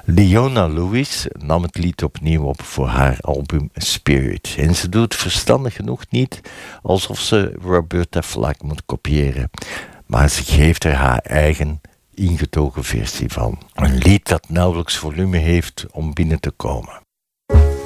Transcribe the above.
Leona Lewis nam het lied opnieuw op voor haar album Spirit. En ze doet verstandig genoeg niet alsof ze Roberta Flack moet kopiëren. Maar ze geeft er haar eigen ingetogen versie van. Een lied dat nauwelijks volume heeft om binnen te komen.